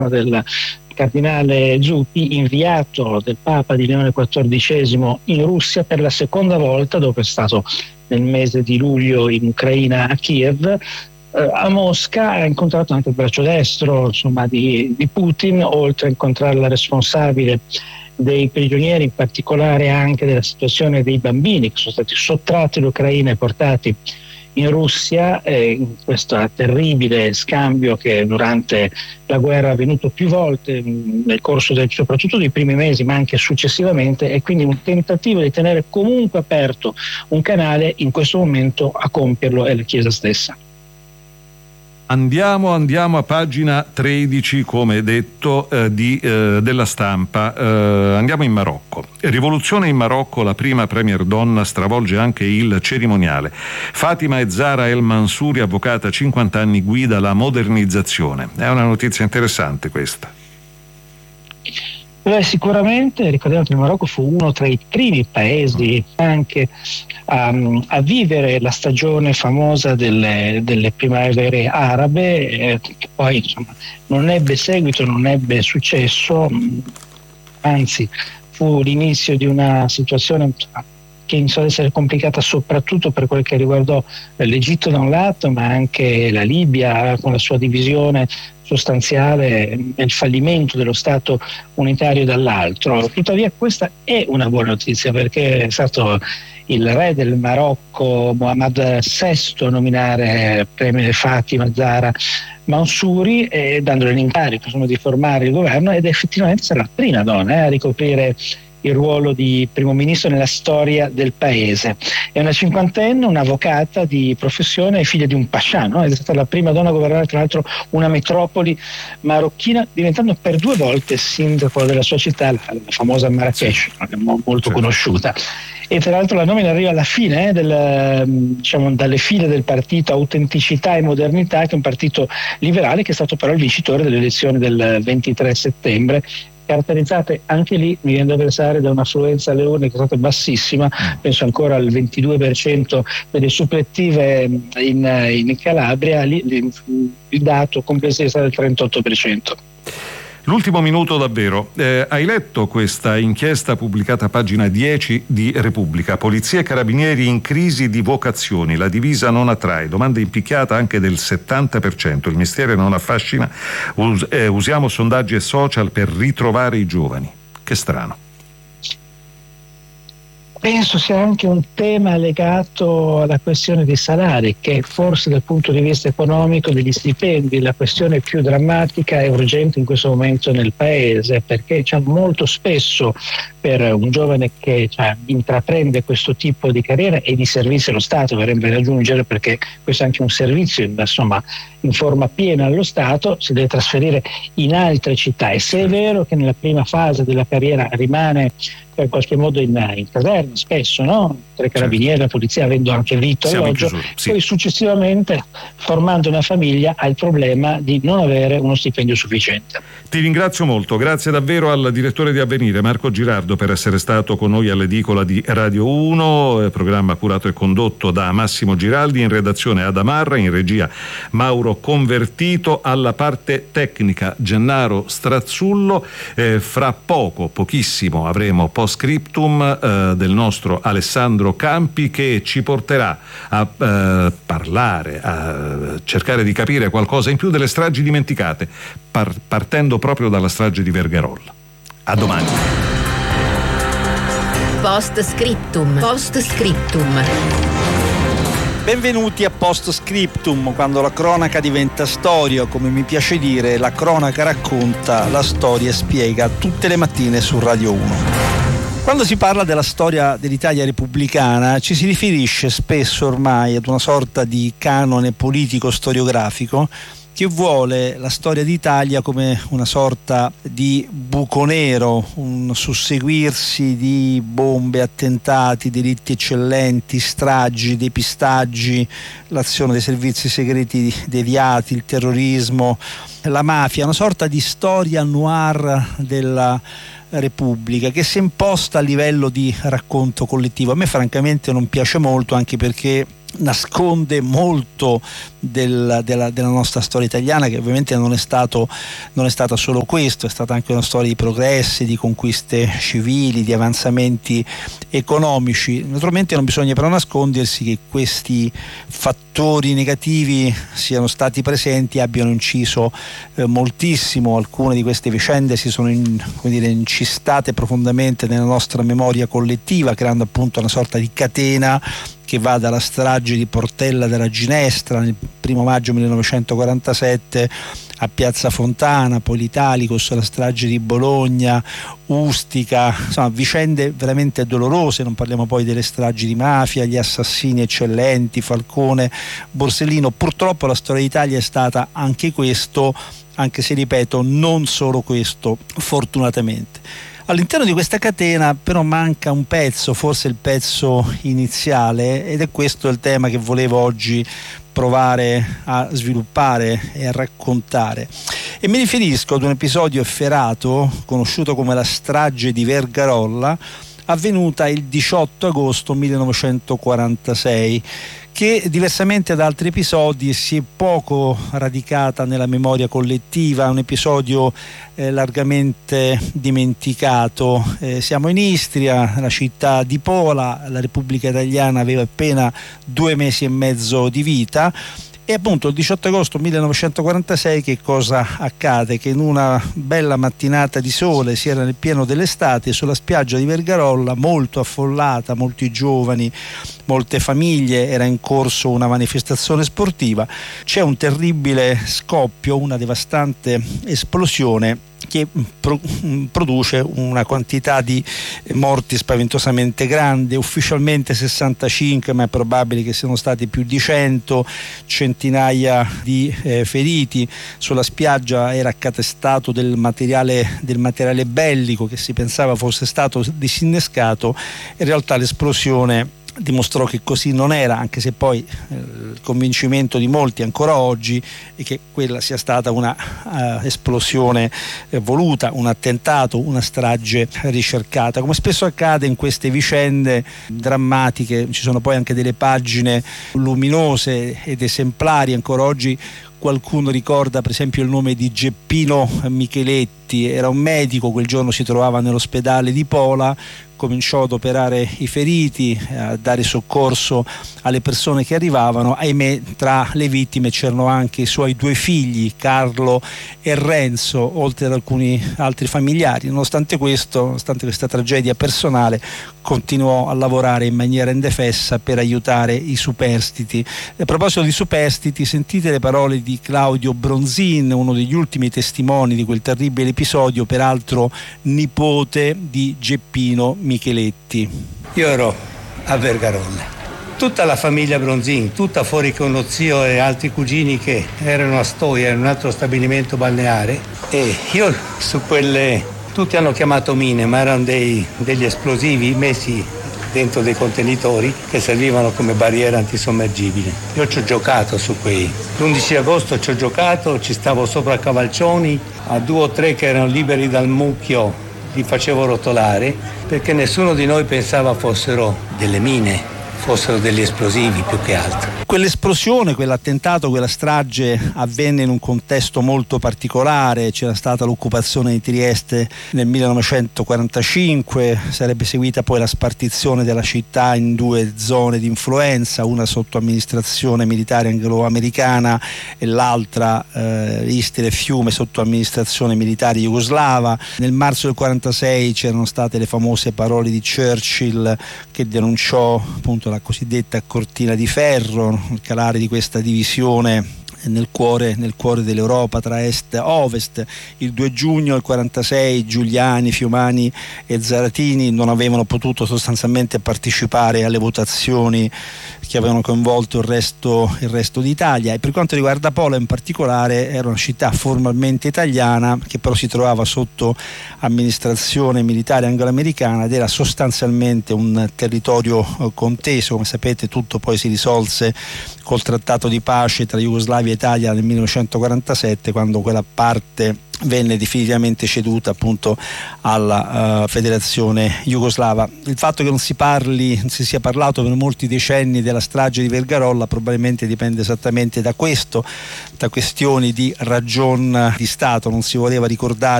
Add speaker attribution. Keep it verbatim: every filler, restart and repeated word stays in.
Speaker 1: del cardinale Zuppi, inviato del Papa di Leone quattordicesimo in Russia per la seconda volta, dopo è stato nel mese di luglio in Ucraina a Kiev. A Mosca ha incontrato anche il braccio destro insomma, di, di Putin, oltre a incontrare la responsabile dei prigionieri, in particolare anche della situazione dei bambini che sono stati sottratti all'Ucraina e portati in Russia, eh, in questo terribile scambio che durante la guerra è avvenuto più volte mh, nel corso del, soprattutto dei primi mesi, ma anche successivamente, e quindi un tentativo di tenere comunque aperto un canale. In questo momento a compierlo è la Chiesa stessa.
Speaker 2: Andiamo, andiamo a pagina tredici, come detto, eh, di, eh, della Stampa. Eh, andiamo in Marocco. Rivoluzione in Marocco, la prima premier donna stravolge anche il cerimoniale. Fatima e Zara El Mansouri, avvocata, cinquanta anni, guida la modernizzazione. È una notizia interessante questa.
Speaker 1: Beh, sicuramente ricordiamo che il Marocco fu uno tra i primi paesi anche a, a vivere la stagione famosa delle, delle primavere arabe, eh, che poi insomma, non ebbe seguito, non ebbe successo, anzi fu l'inizio di una situazione che iniziò ad essere complicata soprattutto per quel che riguardò l'Egitto da un lato, ma anche la Libia con la sua divisione sostanziale e il fallimento dello Stato unitario dall'altro. Tuttavia questa è una buona notizia, perché è stato il re del Marocco Mohammed sesto a nominare premier Fatima Zara Mansouri, eh, dandole l'incarico insomma, di formare il governo, ed effettivamente sarà la prima donna eh, a ricoprire il ruolo di primo ministro nella storia del paese. È una cinquantenne, un'avvocata di professione e figlia di un pascià, no? È stata la prima donna a governare tra l'altro una metropoli marocchina, diventando per due volte sindaco della sua città, la, la famosa Marrakech, no? Che è mo- molto sì. conosciuta. E tra l'altro la nomina arriva alla fine eh, del, diciamo, dalle file del partito Autenticità e Modernità, che è un partito liberale che è stato però il vincitore delle elezioni del ventitré settembre, caratterizzate anche lì, mi viene da pensare, da un'affluenza alle urne che è stata bassissima, penso ancora al ventidue per cento delle supplettive in, in Calabria, lì, il dato complessivo è stato del trentotto per cento.
Speaker 2: L'ultimo minuto davvero. Eh, hai letto questa inchiesta pubblicata a pagina dieci di Repubblica? Polizia e carabinieri in crisi di vocazioni, la divisa non attrae, domanda impicchiata anche del settanta per cento, il mestiere non affascina, us- eh, usiamo sondaggi e social per ritrovare i giovani. Che strano.
Speaker 1: Penso sia anche un tema legato alla questione dei salari, che forse dal punto di vista economico degli stipendi la questione più drammatica e urgente in questo momento nel paese, perché cioè, molto spesso per un giovane che cioè, intraprende questo tipo di carriera e di servizio allo Stato, vorrebbe raggiungere, perché questo è anche un servizio insomma in forma piena allo Stato, si deve trasferire in altre città, e se è vero che nella prima fase della carriera rimane in qualche modo in, in caserma spesso, no? Tra i carabinieri, certo. La polizia, avendo anche vitto e alloggio, sì. Poi successivamente formando una famiglia ha il problema di non avere uno stipendio sufficiente.
Speaker 2: Ti ringrazio molto, grazie davvero al direttore di Avvenire Marco Girardo per essere stato con noi all'edicola di Radio uno, programma curato e condotto da Massimo Giraldi, in redazione Ada Marra, in regia Mauro Convertito, alla parte tecnica Gennaro Strazzullo. Eh, fra poco, pochissimo, avremo post scriptum eh, del nostro Alessandro Campi, che ci porterà a eh, parlare, a cercare di capire qualcosa in più delle stragi dimenticate, par- partendo proprio dalla strage di Vergarolla. A domani.
Speaker 3: Post scriptum. Post scriptum.
Speaker 4: Benvenuti a Post Scriptum, quando la cronaca diventa storia, come mi piace dire, la cronaca racconta, la storia spiega, tutte le mattine su Radio uno. Quando si parla della storia dell'Italia repubblicana ci si riferisce spesso ormai ad una sorta di canone politico-storiografico che vuole la storia d'Italia come una sorta di buco nero, un susseguirsi di bombe, attentati, delitti eccellenti, stragi, depistaggi, l'azione dei servizi segreti deviati, il terrorismo, la mafia, una sorta di storia noir della Repubblica che si è imposta a livello di racconto collettivo. A me francamente non piace molto, anche perché nasconde molto del, della, della nostra storia italiana, che ovviamente non è stato non è stata solo questo, è stata anche una storia di progressi, di conquiste civili, di avanzamenti economici. Naturalmente non bisogna però nascondersi che questi fattori negativi siano stati presenti e abbiano inciso eh, moltissimo. Alcune di queste vicende si sono in, come dire, incistate profondamente nella nostra memoria collettiva, creando appunto una sorta di catena che va dalla strage di Portella della Ginestra nel primo maggio millenovecentoquarantasette a Piazza Fontana, poi l'Italicus, la strage di Bologna, Ustica, insomma vicende veramente dolorose. Non parliamo poi delle stragi di mafia, gli assassini eccellenti, Falcone, Borsellino. Purtroppo la storia d'Italia è stata anche questo, anche se ripeto non solo questo, fortunatamente. All'interno di questa catena però manca un pezzo, forse il pezzo iniziale, ed è questo il tema che volevo oggi provare a sviluppare e a raccontare, e mi riferisco ad un episodio efferato conosciuto come la strage di Vergarolla, avvenuta il diciotto agosto millenovecentoquarantasei, che diversamente da altri episodi si è poco radicata nella memoria collettiva, un episodio eh, largamente dimenticato. Eh, siamo in Istria, la città di Pola, la Repubblica Italiana aveva appena due mesi e mezzo di vita. E appunto il diciotto agosto millenovecentoquarantasei che cosa accade? Che in una bella mattinata di sole, si era nel pieno dell'estate, sulla spiaggia di Vergarolla, molto affollata, molti giovani, molte famiglie, era in corso una manifestazione sportiva, c'è un terribile scoppio, una devastante esplosione che pro- produce una quantità di morti spaventosamente grande, ufficialmente sessantacinque, ma è probabile che siano stati più di cento, centinaia di eh, feriti. Sulla spiaggia era accatestato del materiale, del materiale bellico che si pensava fosse stato disinnescato. In realtà l'esplosione dimostrò che così non era, anche se poi eh, il convincimento di molti ancora oggi è che quella sia stata una uh, esplosione eh, voluta, un attentato, una strage ricercata. Come spesso accade in queste vicende drammatiche, ci sono poi anche delle pagine luminose ed esemplari. Ancora oggi qualcuno ricorda per esempio il nome di Geppino Micheletti, era un medico, quel giorno si trovava nell'ospedale di Pola, cominciò ad operare i feriti, a dare soccorso alle persone che arrivavano. Ahimè, tra le vittime c'erano anche i suoi due figli, Carlo e Renzo, oltre ad alcuni altri familiari. Nonostante questo, nonostante questa tragedia personale, continuò a lavorare in maniera indefessa per aiutare i superstiti. A proposito di superstiti, sentite le parole di Claudio Bronzin, uno degli ultimi testimoni di quel terribile episodio, peraltro nipote di Geppino Micheletti.
Speaker 5: Io ero a Vergarolla, tutta la famiglia Bronzin, tutta fuori con lo zio e altri cugini che erano a Stoia, in un altro stabilimento balneare, e io su quelle, tutti hanno chiamato mine, ma erano dei, degli esplosivi messi dentro dei contenitori che servivano come barriera antisommergibile. Io ci ho giocato su quei, l'undici agosto ci ho giocato, ci stavo sopra cavalcioni, a due o tre che erano liberi dal mucchio li facevo rotolare, perché nessuno di noi pensava fossero delle mine, fossero degli esplosivi più che altro.
Speaker 4: Quell'esplosione, quell'attentato, quella strage avvenne in un contesto molto particolare. C'era stata l'occupazione di Trieste nel millenovecentoquarantacinque, sarebbe seguita poi la spartizione della città in due zone di influenza, una sotto amministrazione militare anglo-americana e l'altra, eh, Istria e Fiume, sotto amministrazione militare jugoslava. Nel marzo del quarantasei c'erano state le famose parole di Churchill che denunciò appunto la cosiddetta cortina di ferro, il calare di questa divisione nel cuore, nel cuore dell'Europa tra est e ovest. Il due giugno del quarantasei Giuliani, Fiumani e Zaratini non avevano potuto sostanzialmente partecipare alle votazioni che avevano coinvolto il resto, il resto d'Italia. E per quanto riguarda Pola in particolare, era una città formalmente italiana che però si trovava sotto amministrazione militare anglo-americana ed era sostanzialmente un territorio conteso. Come sapete, tutto poi si risolse col trattato di pace tra Jugoslavia Jugoslavia Italia nel millenovecentoquarantasette, quando quella parte venne definitivamente ceduta appunto alla uh, federazione jugoslava. Il fatto che non si parli, non si sia parlato per molti decenni della strage di Vergarolla probabilmente dipende esattamente da questo, da questioni di ragion di Stato. Non si voleva ricordare